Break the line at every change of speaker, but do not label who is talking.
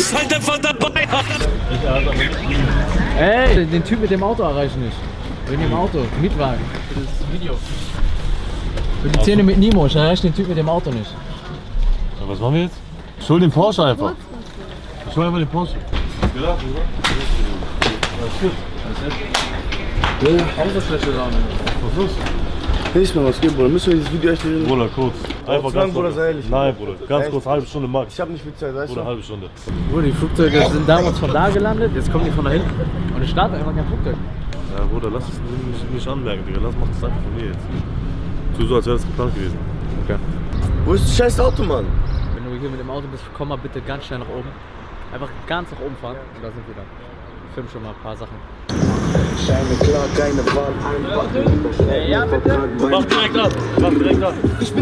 bist halt einfach dabei.
Ey, den Typ mit dem Auto erreiche ich nicht. Wegen dem Auto, Mietwagen. Für das Video. Für die Szene mit Nemo, ich erreiche den Typ mit dem Auto nicht.
Ja, was machen wir jetzt? Ich hol den Porsche einfach. Ich hol einfach den Porsche. Ja,
Autofläche da.
was ist los?
Nicht mehr was geht, Bruder. Müssen wir dieses Video echt nicht.
Bruder, kurz. Einfach
lang,
ganz
Bruder,
kurz.
sei ehrlich.
Nein, Bruder. Ganz
Echt?
kurz, halbe Stunde max.
Ich hab nicht viel Zeit, weißt
Bruder,
du?
halbe Stunde.
Bruder, die Flugzeuge sind damals von da gelandet, jetzt kommen die von da hinten. Und ich starte einfach kein Flugzeug.
Ja, Bruder, lass es nicht anmerken, Digga. Mach das einfach von mir jetzt. Tu so, als wäre das geplant gewesen.
Okay.
Wo ist das scheiß Auto, Mann?
Wenn du hier mit dem Auto bist, komm mal bitte ganz schnell nach oben. Einfach ganz nach oben fahren und da sind wir dann. Ich film schon mal ein paar Sachen.
Scheine klar, keine Wahl, einfach.
Ja, bitte.
Mach direkt ab.